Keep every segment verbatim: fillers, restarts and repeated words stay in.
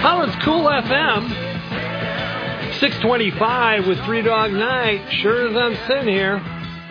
Holland's Cool F M. six twenty-five with Three Dog Night. Sure as I'm sitting here.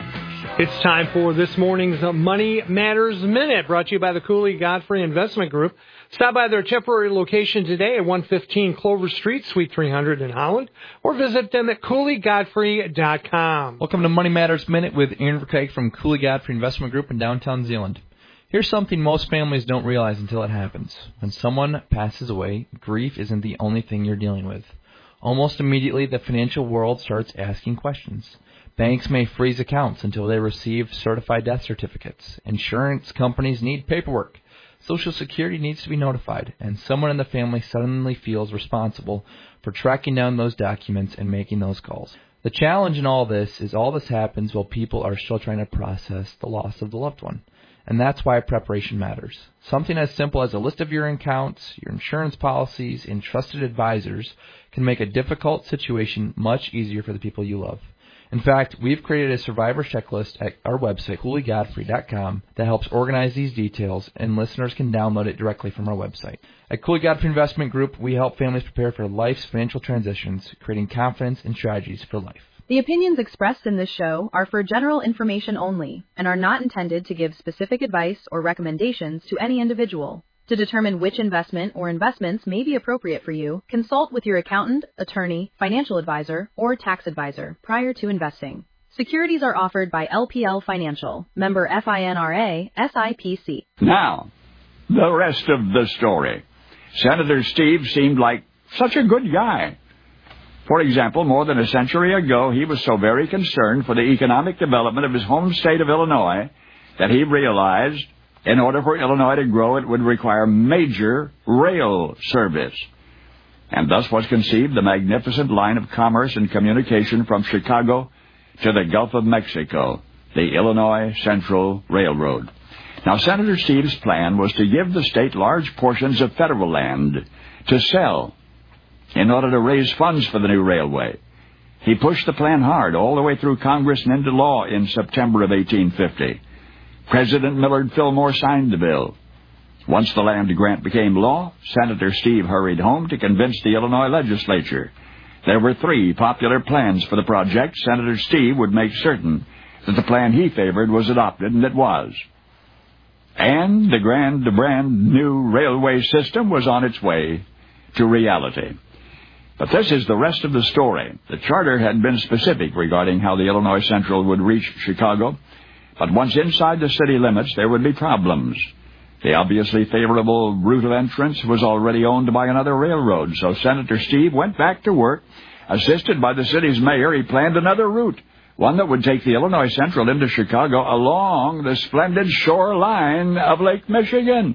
It's time for this morning's Money Matters Minute, brought to you by the Cooley Godfrey Investment Group. Stop by their temporary location today at one fifteen Clover Street, Suite three hundred in Holland, or visit them at cooley godfrey dot com. Welcome to Money Matters Minute with Aaron Verkeek from Cooley Godfrey Investment Group in downtown Zeeland. Here's something most families don't realize until it happens. When someone passes away, grief isn't the only thing you're dealing with. Almost immediately, the financial world starts asking questions. Banks may freeze accounts until they receive certified death certificates. Insurance companies need paperwork. Social Security needs to be notified, and someone in the family suddenly feels responsible for tracking down those documents and making those calls. The challenge in all this is all this happens while people are still trying to process the loss of the loved one. And that's why preparation matters. Something as simple as a list of your accounts, your insurance policies, and trusted advisors can make a difficult situation much easier for the people you love. In fact, we've created a survivor checklist at our website, cooley godfrey dot com, that helps organize these details, and listeners can download it directly from our website. At Cooley Godfrey Investment Group, we help families prepare for life's financial transitions, creating confidence and strategies for life. The opinions expressed in this show are for general information only and are not intended to give specific advice or recommendations to any individual. To determine which investment or investments may be appropriate for you, consult with your accountant, attorney, financial advisor, or tax advisor prior to investing. Securities are offered by L P L Financial, member FINRA, S I P C. Now, the rest of the story. Senator Steve seemed like such a good guy. For example, more than a century ago, he was so very concerned for the economic development of his home state of Illinois that he realized in order for Illinois to grow, it would require major rail service. And thus was conceived the magnificent line of commerce and communication from Chicago to the Gulf of Mexico, the Illinois Central Railroad. Now, Senator Steve's plan was to give the state large portions of federal land to sell in order to raise funds for the new railway. He pushed the plan hard all the way through Congress and into law in September of eighteen fifty. President Millard Fillmore signed the bill. Once the land grant became law, Senator Steve hurried home to convince the Illinois legislature. There were three popular plans for the project. Senator Steve would make certain that the plan he favored was adopted, and it was. And the grand, brand new railway system was on its way to reality. But this is the rest of the story. The charter had been specific regarding how the Illinois Central would reach Chicago, but once inside the city limits, there would be problems. The obviously favorable route of entrance was already owned by another railroad, so Senator Steve went back to work. Assisted by the city's mayor, he planned another route, one that would take the Illinois Central into Chicago along the splendid shoreline of Lake Michigan.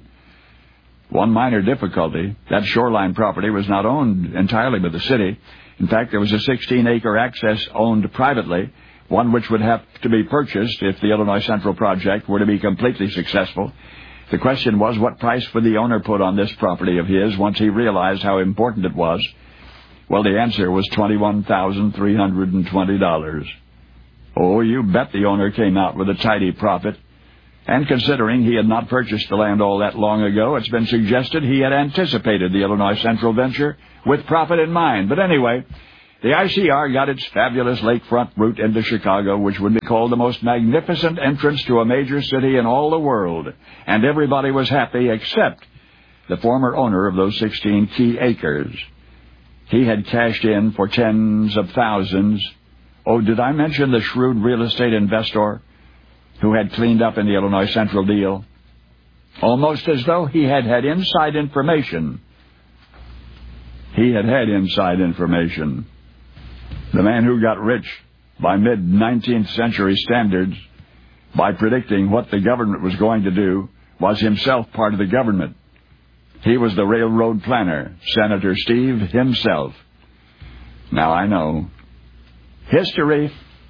One minor difficulty, that shoreline property was not owned entirely by the city. In fact, there was a sixteen-acre access owned privately, one which would have to be purchased if the Illinois Central project were to be completely successful. The question was, what price would the owner put on this property of his once he realized how important it was? Well, the answer was twenty-one thousand three hundred twenty dollars. Oh, you bet the owner came out with a tidy profit. And considering he had not purchased the land all that long ago, it's been suggested he had anticipated the Illinois Central venture with profit in mind. But anyway, the I C R got its fabulous lakefront route into Chicago, which would be called the most magnificent entrance to a major city in all the world. And everybody was happy except the former owner of those sixteen key acres. He had cashed in for tens of thousands. Oh, did I mention the shrewd real estate investor who had cleaned up in the Illinois Central deal? Almost as though he had had inside information. He had had inside information. The man who got rich by mid-nineteenth century standards by predicting what the government was going to do was himself part of the government. He was the railroad planner, Senator Steve himself. Now, I know. History,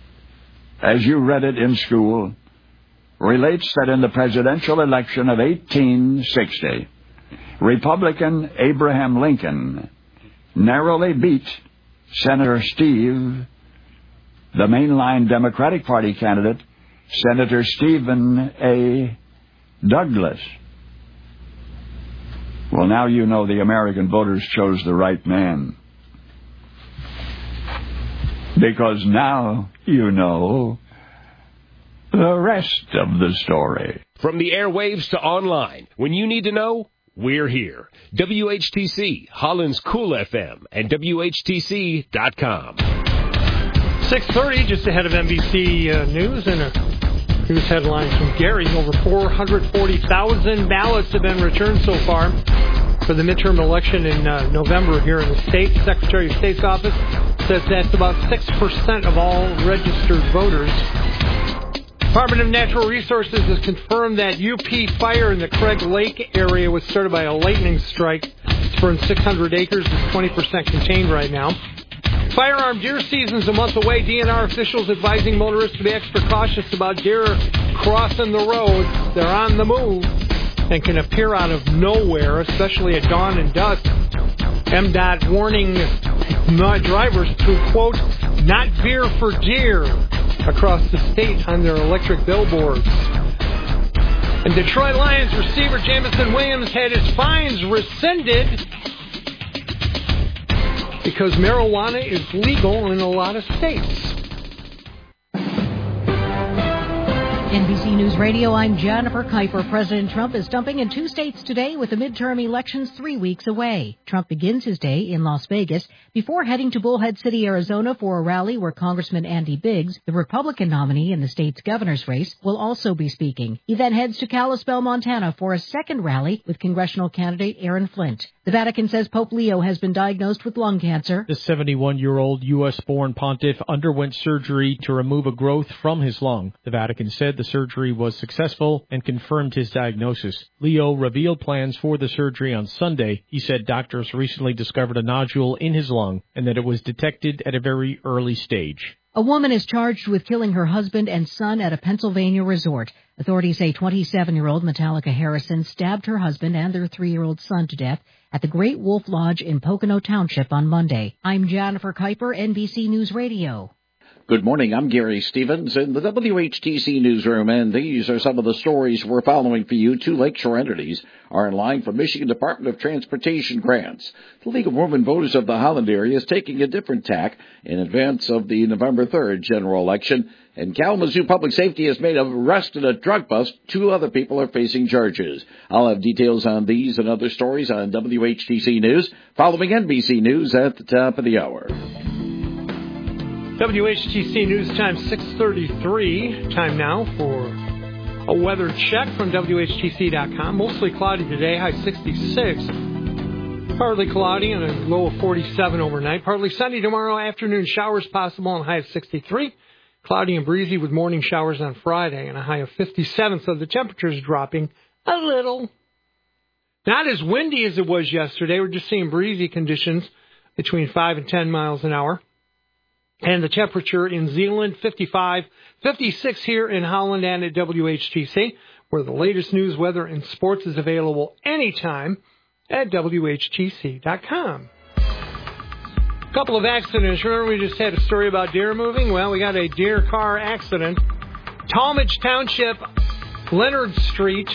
as you read it in school, relates that in the presidential election of eighteen sixty, Republican Abraham Lincoln narrowly beat Senator Steve, the mainline Democratic Party candidate, Senator Stephen A. Douglas. Well, now you know the American voters chose the right man. Because now you know the rest of the story. From the airwaves to online, when you need to know, we're here. W H T C, Holland's Cool F M, and W H T C dot com. six thirty, just ahead of N B C uh, News, and a news headlines from Gary. Over four hundred forty thousand ballots have been returned so far for the midterm election in uh, November here in the state. The Secretary of State's office says that's about six percent of all registered voters. Department of Natural Resources has confirmed that U P fire in the Craig Lake area was started by a lightning strike. It's burned six hundred acres. It's twenty percent contained right now. Firearm deer season's a month away. D N R officials advising motorists to be extra cautious about deer crossing the road. They're on the move and can appear out of nowhere, especially at dawn and dusk. M D O T warning drivers to, quote, not veer for deer across the state on their electric billboards. And Detroit Lions receiver Jamison Williams had his fines rescinded because marijuana is legal in a lot of states. N B C News Radio, I'm Jennifer Kuiper. President Trump is dumping in two states today with the midterm elections three weeks away. Trump begins his day in Las Vegas before heading to Bullhead City, Arizona for a rally where Congressman Andy Biggs, the Republican nominee in the state's governor's race, will also be speaking. He then heads to Kalispell, Montana for a second rally with congressional candidate Aaron Flint. The Vatican says Pope Leo has been diagnosed with lung cancer. The seventy-one-year-old U S-born pontiff underwent surgery to remove a growth from his lung. The Vatican said the surgery was successful and confirmed his diagnosis. Leo revealed plans for the surgery on Sunday. He said doctors recently discovered a nodule in his lung and that it was detected at a very early stage. A woman is charged with killing her husband and son at a Pennsylvania resort. Authorities say twenty-seven-year-old Metallica Harrison stabbed her husband and their three-year-old son to death at the Great Wolf Lodge in Pocono Township on Monday. I'm Jennifer Kuiper, N B C News Radio. Good morning, I'm Gary Stevens in the W H T C newsroom, and these are some of the stories we're following for you. Two lakeshore entities are in line for Michigan Department of Transportation grants. The League of Women Voters of the Holland area is taking a different tack in advance of the November third general election, and Kalamazoo Public Safety has made an arrest in a drug bust. Two other people are facing charges. I'll have details on these and other stories on W H T C News, following N B C News at the top of the hour. W H T C News Time six thirty-three. Time now for a weather check from W H T C dot com. Mostly cloudy today, high sixty-six. Partly cloudy and a low of forty-seven overnight. Partly sunny tomorrow afternoon. Showers possible and a high of sixty-three. Cloudy and breezy with morning showers on Friday and a high of fifty-seven. So the temperature is dropping a little. Not as windy as it was yesterday. We're just seeing breezy conditions between five and ten miles an hour. And the temperature in Zeeland, fifty-five, fifty-six here in Holland and at W H T C, where the latest news, weather, and sports is available anytime at W H T C dot com. A couple of accidents. Remember we just had a story about deer moving? Well, we got a deer car accident. Talmadge Township, Leonard Street.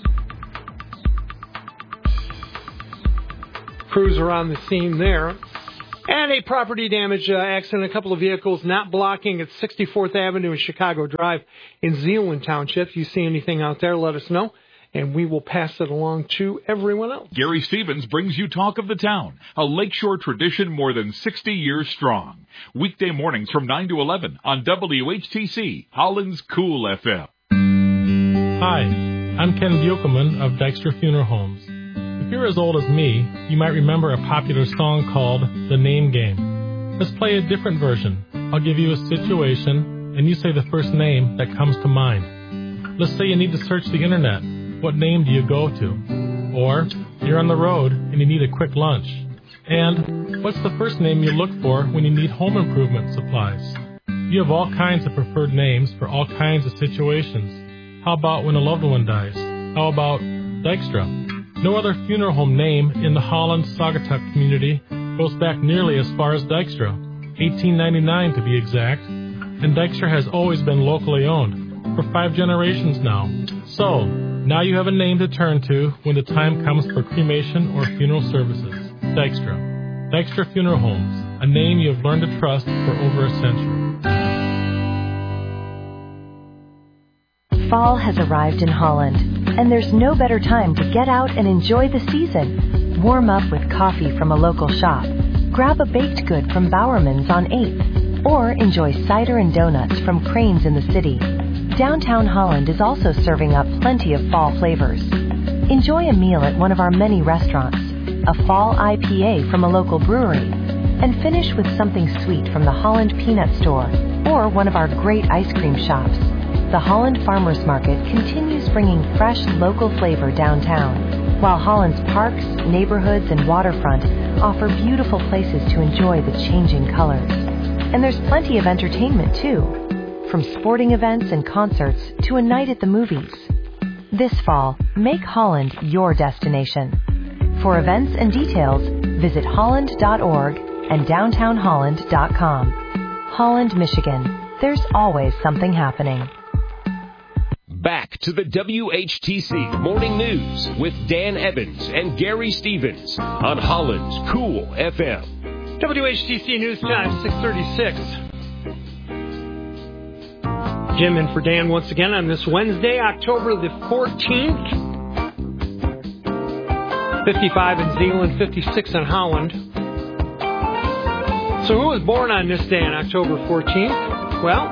Crews are on the scene there. And a property damage uh, accident, a couple of vehicles not blocking at sixty-fourth Avenue and Chicago Drive in Zeeland Township. If you see anything out there, let us know, and we will pass it along to everyone else. Gary Stevens brings you Talk of the Town, a lakeshore tradition more than sixty years strong. Weekday mornings from nine to eleven on W H T C, Holland's Cool F M. Hi, I'm Ken Buchelman of Dykstra Funeral Homes. If you're as old as me, you might remember a popular song called The Name Game. Let's play a different version. I'll give you a situation, and you say the first name that comes to mind. Let's say you need to search the internet. What name do you go to? Or, you're on the road and you need a quick lunch. And, what's the first name you look for when you need home improvement supplies? You have all kinds of preferred names for all kinds of situations. How about when a loved one dies? How about Dykstra? No other funeral home name in the Holland-Saugatuck community goes back nearly as far as Dykstra, eighteen ninety-nine to be exact, and Dykstra has always been locally owned, for five generations now. So, Now you have a name to turn to when the time comes for cremation or funeral services. Dykstra. Dykstra Funeral Homes, a name you have learned to trust for over a century. Fall has arrived in Holland, and there's no better time to get out and enjoy the season. Warm up with coffee from a local shop, grab a baked good from Bowerman's on eighth, or enjoy cider and donuts from Crane's in the city. Downtown Holland is also serving up plenty of fall flavors. Enjoy a meal at one of our many restaurants, a fall I P A from a local brewery, and finish with something sweet from the Holland Peanut Store or one of our great ice cream shops. The Holland Farmers Market continues bringing fresh local flavor downtown, while Holland's parks, neighborhoods, and waterfront offer beautiful places to enjoy the changing colors. And there's plenty of entertainment, too. From sporting events and concerts to a night at the movies. This fall, make Holland your destination. For events and details, visit holland dot org and downtown holland dot com. Holland, Michigan. There's always something happening. Back to the W H T C Morning News with Dan Evans and Gary Stevens on Holland's Cool F M. W H T C News Time, six thirty-six. Jim in for Dan once again on this Wednesday, October the fourteenth. fifty-five in Zeeland, fifty-six in Holland. So who was born on this day on October fourteenth? Well,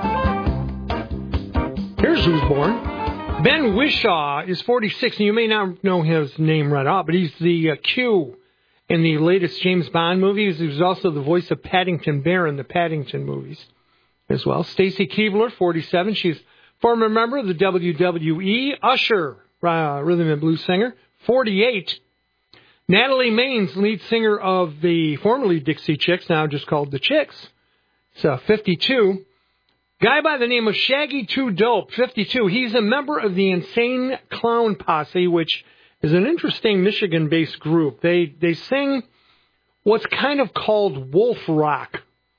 here's who's born. Ben Whishaw is forty-six, and you may not know his name right off, but he's the uh, Q in the latest James Bond movies. He was also the voice of Paddington Bear in the Paddington movies as well. Stacy Keebler, forty-seven. She's former member of the W W E. Usher, uh, rhythm and blues singer, forty-eight. Natalie Maines, lead singer of the formerly Dixie Chicks, now just called the Chicks, so fifty-two. Guy by the name of Shaggy Two Dope, fifty-two. He's a member of the Insane Clown Posse, which is an interesting Michigan-based group. They they sing what's kind of called wolf rock.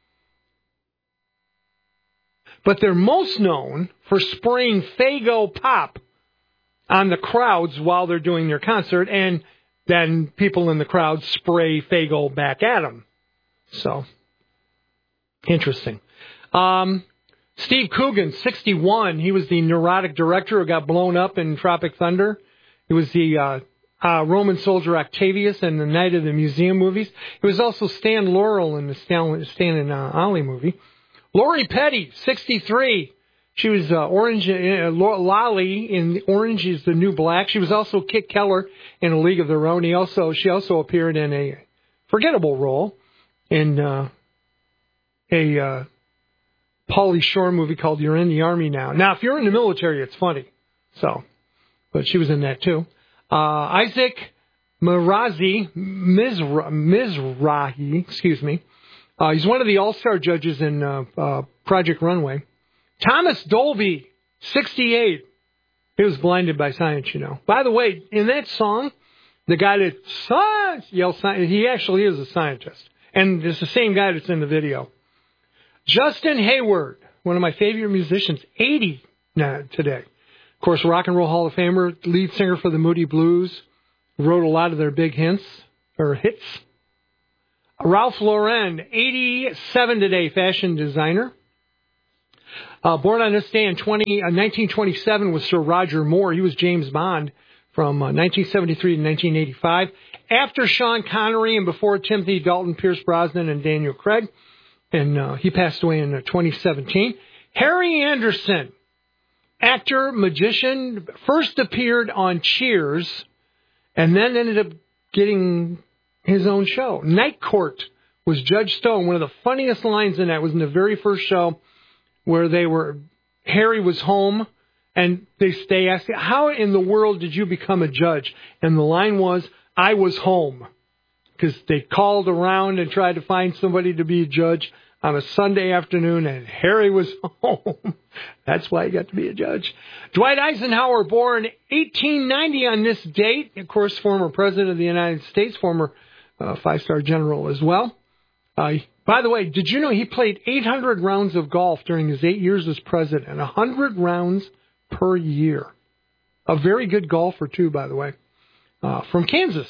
But they're most known for spraying Faygo pop on the crowds while they're doing their concert, and then people in the crowd spray Faygo back at them. So, interesting. Um... Steve Coogan, sixty-one. He was the neurotic director who got blown up in Tropic Thunder. He was the uh, uh, Roman soldier Octavius in the Night of the Museum movies. He was also Stan Laurel in the Stan, Stan and uh, Ollie movie. Lori Petty, sixty-three. She was uh, Orange uh, Lolly in Orange is the New Black. She was also Kit Keller in A League of Their Own. He also she also appeared in a forgettable role in uh, a uh, Pauly Shore movie called You're in the Army Now. Now, if you're in the military, it's funny. So, but she was in that too. Uh, Isaac Mirazi, Mizra, Mizrahi, excuse me. Uh, he's one of the all-star judges in uh, uh, Project Runway. Thomas Dolby, sixty-eight. He was blinded by science, you know. By the way, in that song, the guy that science yells science, he actually is a scientist. And it's the same guy that's in the video. Justin Hayward, one of my favorite musicians, eighty now, today. Of course, Rock and Roll Hall of Famer, lead singer for the Moody Blues, wrote a lot of their big hits, or hits. Ralph Lauren, eighty-seven today, fashion designer. Uh, born on this day in twenty, uh, nineteen twenty-seven was Sir Roger Moore. He was James Bond from uh, nineteen seventy-three to nineteen eighty-five. After Sean Connery and before Timothy Dalton, Pierce Brosnan, and Daniel Craig. And uh, he passed away in uh, twenty seventeen. Harry Anderson, actor, magician, first appeared on Cheers and then ended up getting his own show. Night Court was Judge Stone. One of the funniest lines in that was in the very first show where they were, Harry was home and they, they asked, how in the world did you become a judge? And the line was, I was home. Because they called around and tried to find somebody to be a judge on a Sunday afternoon, and Harry was home. That's why he got to be a judge. Dwight Eisenhower, born eighteen ninety on this date. Of course, former president of the United States, former uh, five-star general as well. Uh, by the way, did you know he played eight hundred rounds of golf during his eight years as president? one hundred rounds per year. A very good golfer, too, by the way, uh, from Kansas.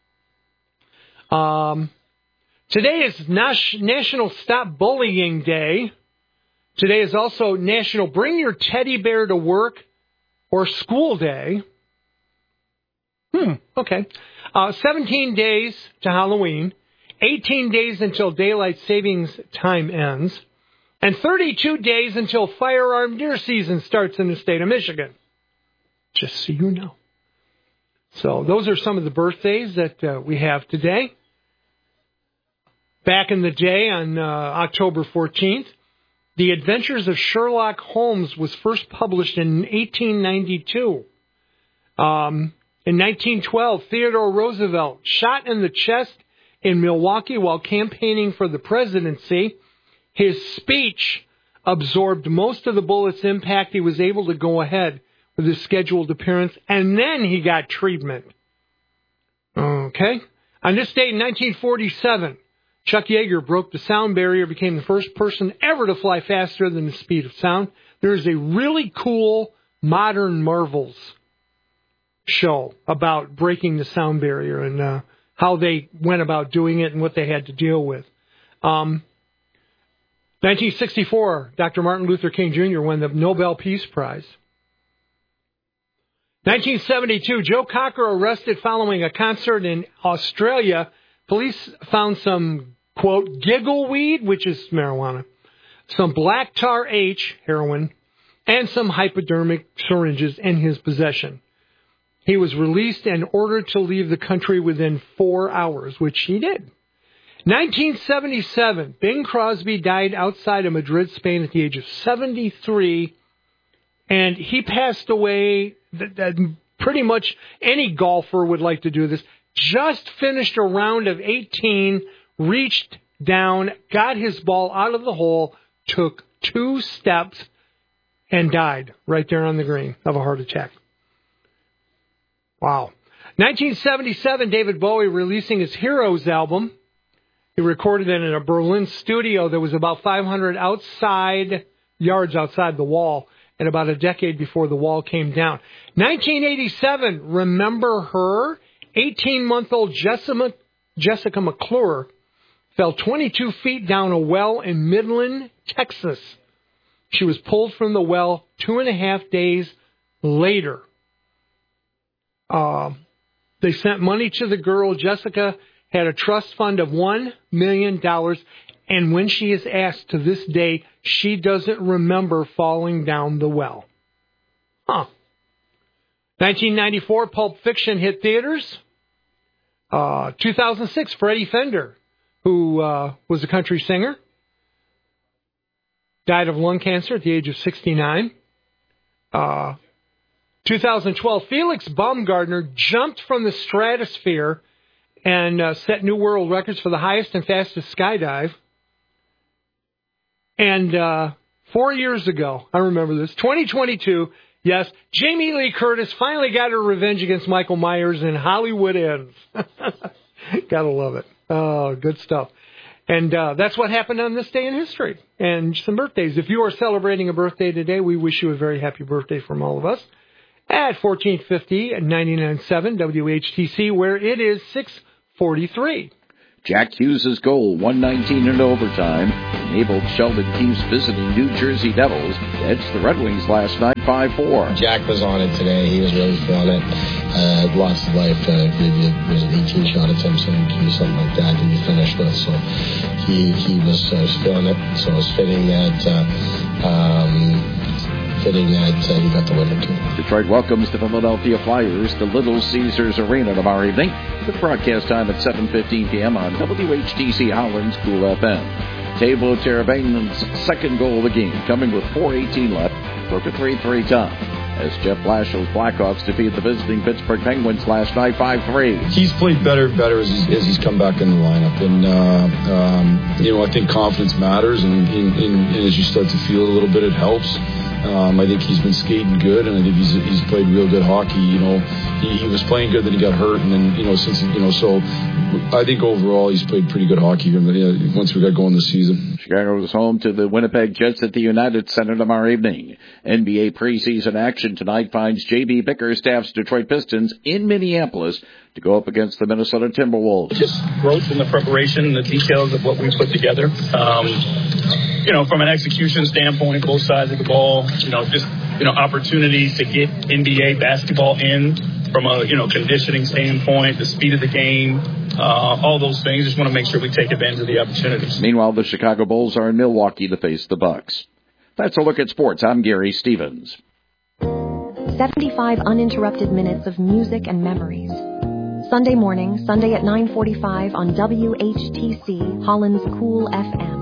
Um, today is Nas- National Stop Bullying Day. Today is also National Bring Your Teddy Bear to Work or School Day. Hmm, okay. Uh, seventeen days to Halloween, eighteen days until daylight savings time ends, and thirty-two days until firearm deer season starts in the state of Michigan. Just so you know. So those are some of the birthdays that uh, we have today. Back in the day on uh, October fourteenth, The Adventures of Sherlock Holmes was first published in eighteen ninety-two. Um, in nineteen twelve, Theodore Roosevelt shot in the chest in Milwaukee while campaigning for the presidency. His speech absorbed most of the bullet's impact. He was able to go ahead with his scheduled appearance, and then he got treatment. Okay. On this date in nineteen forty-seven, Chuck Yeager broke the sound barrier, became the first person ever to fly faster than the speed of sound. There is a really cool Modern Marvels show about breaking the sound barrier and uh, how they went about doing it and what they had to deal with. Um, nineteen sixty-four, Doctor Martin Luther King Junior won the Nobel Peace Prize. nineteen seventy-two, Joe Cocker arrested following a concert in Australia. Police found some, quote, giggleweed, which is marijuana, some black tar H, heroin, and some hypodermic syringes in his possession. He was released and ordered to leave the country within four hours, which he did. nineteen seventy-seven, Bing Crosby died outside of Madrid, Spain at the age of seventy-three, and he passed away. That, that pretty much any golfer would like to do this. Just finished a round of eighteen, reached down, got his ball out of the hole, took two steps, and died right there on the green of a heart attack. Wow. nineteen seventy-seven, David Bowie releasing his Heroes album. He recorded it in a Berlin studio that was about five hundred outside yards outside the wall, and about a decade before the wall came down. nineteen eighty-seven, Remember Her? eighteen-month-old Jessica, Jessica McClure fell twenty-two feet down a well in Midland, Texas. She was pulled from the well two and a half days later. Uh, they sent money to the girl. Jessica had a trust fund of one million dollars, and when she is asked to this day, she doesn't remember falling down the well. Huh. nineteen ninety-four, Pulp Fiction hit theaters. Uh, two thousand six, Freddie Fender, who uh, was a country singer, died of lung cancer at the age of sixty-nine. Uh, two thousand twelve, Felix Baumgartner jumped from the stratosphere and uh, set new world records for the highest and fastest skydive. And uh, four years ago, I remember this, twenty twenty-two, yes, Jamie Lee Curtis finally got her revenge against Michael Myers in Hollywood Ends. Gotta love it. Oh, good stuff. And uh, that's what happened on this day in history. And some birthdays. If you are celebrating a birthday today, we wish you a very happy birthday from all of us. At fourteen fifty and ninety-nine point seven W H T C, where it is six forty-three. Jack Hughes' goal, one nineteen in overtime, enabled Sheldon Keefe's visiting New Jersey Devils to edge the Red Wings last night five four. Jack was on it today. He was really feeling it. Uh, lost his life. Uh, it was an eighteen shot attempt, something, something like that that he finished with. So he he was, uh, was feeling it. So it was fitting that uh, um, fitting that uh, he got the winner too. Detroit welcomes the Philadelphia Flyers to Little Caesars Arena tomorrow evening. The broadcast time at seven fifteen p.m. on W H T C Holland's Cool F M. Teuvo Teravainen's second goal of the game, coming with four eighteen left, broke a three three tie. As Jeff Blashill's Blackhawks defeat the visiting Pittsburgh Penguins last night five three. He's played better better as he's, as he's come back in the lineup. And, uh, um, you know, I think confidence matters. And, and, and as you start to feel a little bit, it helps. Um, I think he's been skating good, and I think he's he's played real good hockey. You know, he, he was playing good, then he got hurt, and then you know since you know so I think overall he's played pretty good hockey here. Yeah, once we got going this season. Chicago is home to the Winnipeg Jets at the United Center tomorrow evening. N B A preseason action tonight finds J B Bickerstaff's Detroit Pistons in Minneapolis to go up against the Minnesota Timberwolves. Just growth in the preparation, the details of what we put together. Um, you know, from an execution standpoint, both sides of the ball, you know, just, you know, opportunities to get N B A basketball in from a, you know, conditioning standpoint, the speed of the game, uh, all those things. Just want to make sure we take advantage of the opportunities. Meanwhile, the Chicago Bulls are in Milwaukee to face the Bucks. That's a look at sports. I'm Gary Stevens. seventy-five uninterrupted minutes of music and memories. Sunday morning, Sunday at nine forty-five on W H T C, Holland's Cool F M.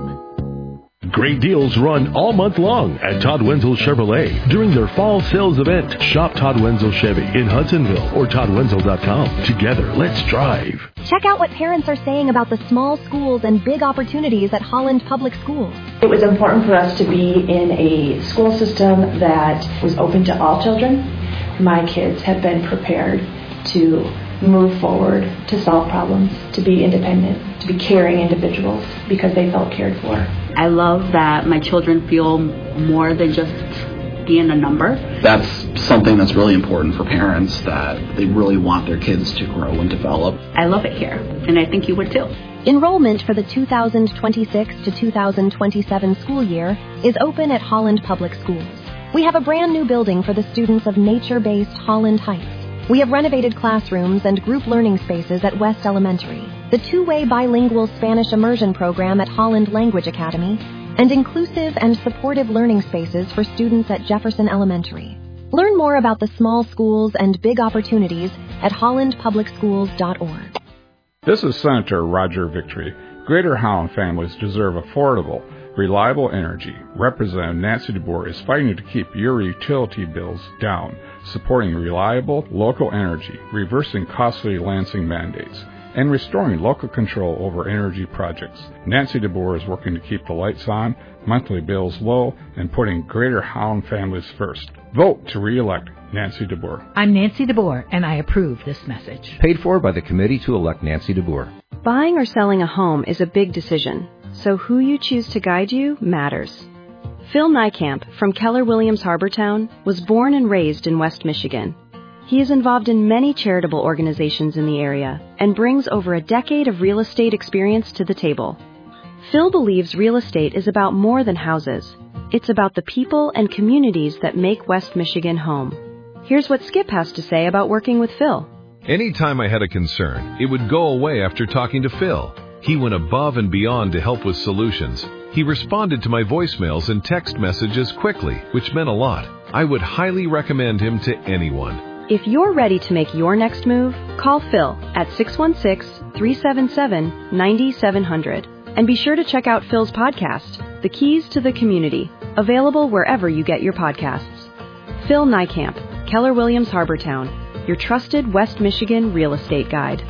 Great deals run all month long at Todd Wenzel Chevrolet during their fall sales event. Shop Todd Wenzel Chevy in Hudsonville or todd wenzel dot com. Together, let's drive. Check out what parents are saying about the small schools and big opportunities at Holland Public Schools. It was important for us to be in a school system that was open to all children. My kids have been prepared to move forward, to solve problems, to be independent, to be caring individuals because they felt cared for. I love that my children feel more than just being a number. That's something that's really important for parents, that they really want their kids to grow and develop. I love it here, and I think you would too. Enrollment for the two thousand twenty-six to two thousand twenty-seven school year is open at Holland Public Schools. We have a brand new building for the students of nature-based Holland Heights. We have renovated classrooms and group learning spaces at West Elementary, the two-way bilingual Spanish immersion program at Holland Language Academy, and inclusive and supportive learning spaces for students at Jefferson Elementary. Learn more about the small schools and big opportunities at holland public schools dot org. This is Senator Roger Victory. Greater Holland families deserve affordable, reliable energy. Representative Nancy DeBoer is fighting to keep your utility bills down, supporting reliable local energy, reversing costly Lansing mandates, and restoring local control over energy projects. Nancy DeBoer is working to keep the lights on, monthly bills low, and putting Greater Holland families first. Vote to re-elect Nancy DeBoer. I'm Nancy DeBoer, and I approve this message. Paid for by the committee to elect Nancy DeBoer. Buying or selling a home is a big decision, so who you choose to guide you matters. Phil Niekamp from Keller Williams Harbortown was born and raised in West Michigan. He is involved in many charitable organizations in the area and brings over a decade of real estate experience to the table. Phil believes real estate is about more than houses. It's about the people and communities that make West Michigan home. Here's what Skip has to say about working with Phil. Anytime I had a concern, it would go away after talking to Phil. He went above and beyond to help with solutions. He responded to my voicemails and text messages quickly, which meant a lot. I would highly recommend him to anyone. If you're ready to make your next move, call Phil at six one six, three seven seven, nine seven zero zero. And be sure to check out Phil's podcast, The Keys to the Community, available wherever you get your podcasts. Phil Niekamp, Keller Williams Harbortown, your trusted West Michigan real estate guide.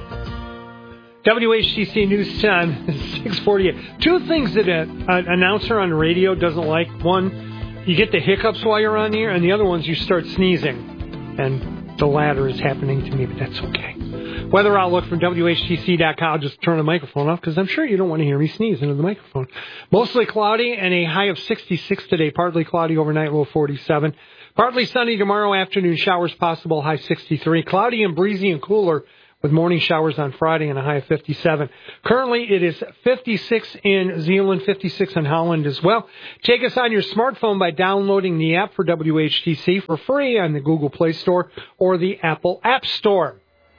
W H T C News Time, six forty-eight. Two things that an announcer on the radio doesn't like. One, you get the hiccups while you're on the air, and the other one's you start sneezing. And the latter is happening to me, but that's okay. Weather outlook from W H T C dot com. I'll just turn the microphone off because I'm sure you don't want to hear me sneeze into the microphone. Mostly cloudy and a high of sixty-six today. Partly cloudy overnight, low forty-seven. Partly sunny tomorrow afternoon. Showers possible, high sixty-three. Cloudy and breezy and cooler with morning showers on Friday and a high of fifty-seven. Currently, it is fifty-six in Zeeland, fifty-six in Holland as well. Take us on your smartphone by downloading the app for W H T C for free on the Google Play Store or the Apple App Store.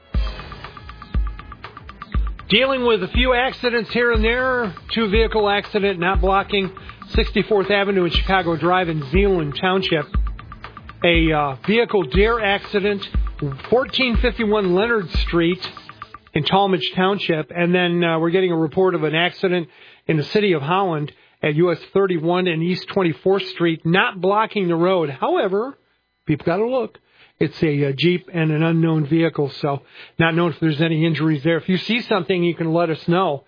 Dealing with a few accidents here and there. Two-vehicle accident not blocking sixty-fourth Avenue and Chicago Drive in Zeeland Township. A uh, vehicle dare accident, fourteen fifty-one Leonard Street in Talmadge Township. And then uh, we're getting a report of an accident in the city of Holland at U S thirty-one and East twenty-fourth Street, not blocking the road. However, people got to look. It's a, a Jeep and an unknown vehicle, so not known if there's any injuries there. If you see something, you can let us know.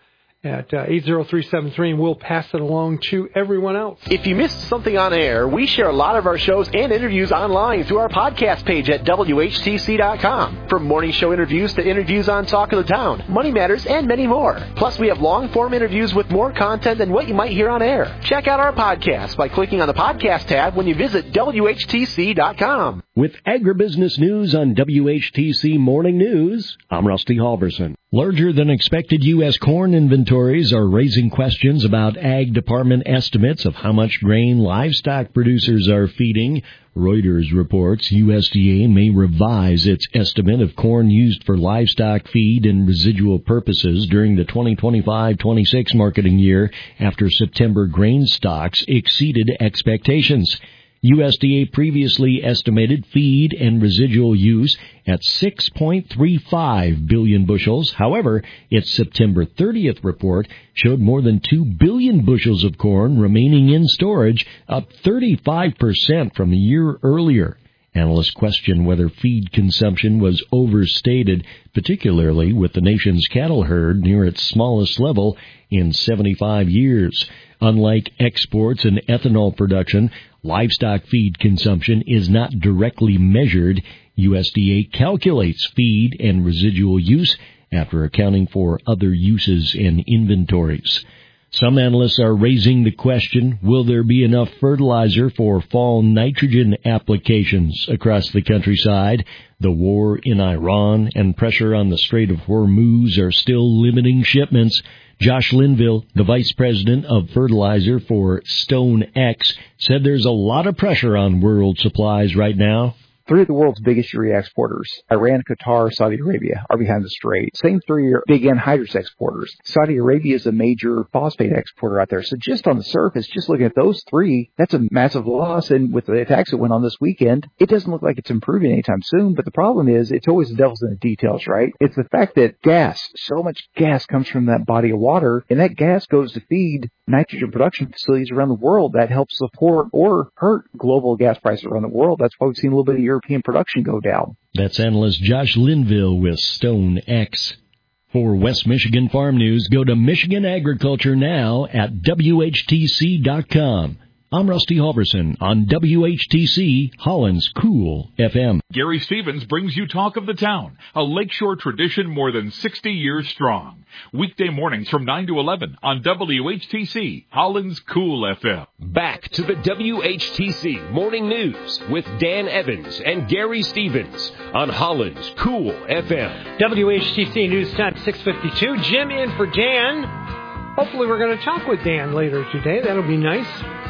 at uh, eight zero three seven three, and we'll pass it along to everyone else. If you missed something on air, we share a lot of our shows and interviews online through our podcast page at W H T C dot com. From morning show interviews to interviews on Talk of the Town, Money Matters, and many more. Plus, we have long-form interviews with more content than what you might hear on air. Check out our podcast by clicking on the podcast tab when you visit W H T C dot com. With agribusiness news on W H T C Morning News, I'm Rusty Halverson. Larger than expected U S corn inventories are raising questions about Ag Department estimates of how much grain livestock producers are feeding. Reuters reports U S D A may revise its estimate of corn used for livestock feed and residual purposes during the twenty twenty-five twenty-six marketing year after September grain stocks exceeded expectations. U S D A previously estimated feed and residual use at six point three five billion bushels. However, its September thirtieth report showed more than two billion bushels of corn remaining in storage, up thirty-five percent from a year earlier. Analysts question whether feed consumption was overstated, particularly with the nation's cattle herd near its smallest level in seventy-five years. Unlike exports and ethanol production, livestock feed consumption is not directly measured. U S D A calculates feed and residual use after accounting for other uses and inventories. Some analysts are raising the question, will there be enough fertilizer for fall nitrogen applications across the countryside? The war in Iran and pressure on the Strait of Hormuz are still limiting shipments. Josh Linville, the vice president of fertilizer for StoneX, said there's a lot of pressure on world supplies right now. Three of the world's biggest urea exporters, Iran, Qatar, Saudi Arabia, are behind the strait. Same three are big anhydrous exporters. Saudi Arabia is a major phosphate exporter out there. So just on the surface, just looking at those three, that's a massive loss. And with the attacks that went on this weekend, it doesn't look like it's improving anytime soon. But the problem is, it's always the devil's in the details, right? It's the fact that gas, so much gas comes from that body of water, and that gas goes to feed nitrogen production facilities around the world. That helps support or hurt global gas prices around the world. That's why we've seen a little bit of European production go down. That's analyst Josh Linville with StoneX. For West Michigan Farm News, go to Michigan Agriculture Now at W H T C dot com. I'm Rusty Halverson on W H T C, Holland's Cool F M. Gary Stevens brings you Talk of the Town, a Lakeshore tradition more than sixty years strong. Weekday mornings from nine to eleven on W H T C, Holland's Cool F M. Back to the W H T C Morning News with Dan Evans and Gary Stevens on Holland's Cool F M. W H T C News Time six fifty-two. Jim in for Dan. Hopefully we're going to talk with Dan later today. That'll be nice.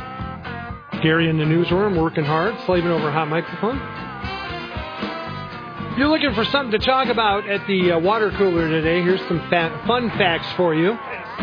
Gary in the newsroom, working hard, slaving over a hot microphone. If you're looking for something to talk about at the uh, water cooler today, here's some fa- fun facts for you.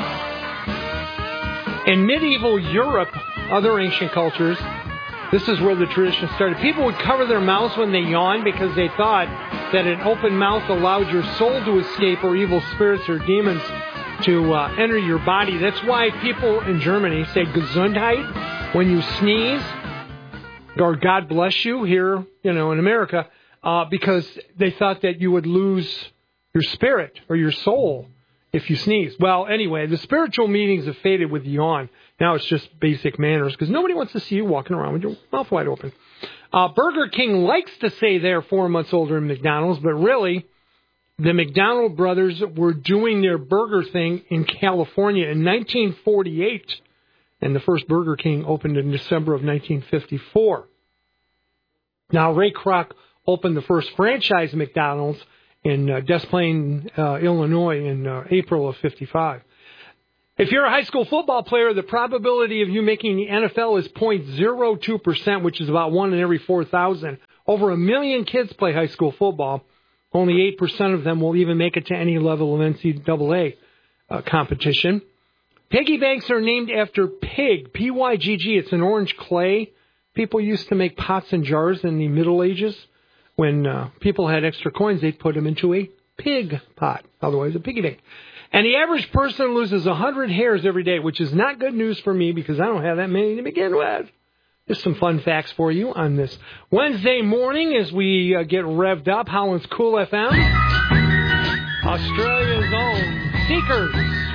In medieval Europe, other ancient cultures, this is where the tradition started. People would cover their mouths when they yawned because they thought that an open mouth allowed your soul to escape or evil spirits or demons to uh, enter your body. That's why people in Germany say Gesundheit when you sneeze, or God bless you here, you know, in America, uh, because they thought that you would lose your spirit or your soul if you sneeze. Well, anyway, the spiritual meanings have faded with yawn. Now it's just basic manners because nobody wants to see you walking around with your mouth wide open. Uh, Burger King likes to say they're four months older than McDonald's, but really, the McDonald brothers were doing their burger thing in California in nineteen forty-eight. And the first Burger King opened in December of nineteen fifty-four. Now, Ray Kroc opened the first franchise McDonald's in uh, Des Plaines, uh, Illinois in uh, April of fifty-five. If you're a high school football player, the probability of you making the N F L is zero point zero two percent, which is about one in every four thousand. Over a million kids play high school football. Only eight percent of them will even make it to any level of N C double A uh, competition. Piggy banks are named after pig, P Y G G. It's an orange clay. People used to make pots and jars in the Middle Ages. When uh, people had extra coins, they'd put them into a pig pot, otherwise a piggy bank. And the average person loses one hundred hairs every day, which is not good news for me because I don't have that many to begin with. There's some fun facts for you on this Wednesday morning as we uh, get revved up. Holland's Cool F M. Australia's own Seekers.